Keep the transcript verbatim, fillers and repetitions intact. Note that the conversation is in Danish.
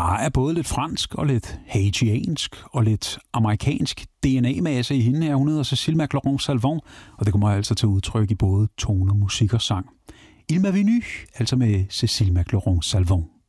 Der er både lidt fransk og lidt haitiansk og lidt amerikansk D N A-masse i hende her. Hun hedder Cécile McLaurin-Salvant, og det kommer altså til udtryk i både tone, musik og sang. Il m'a venu, altså med Cécile McLaurin-Salvant.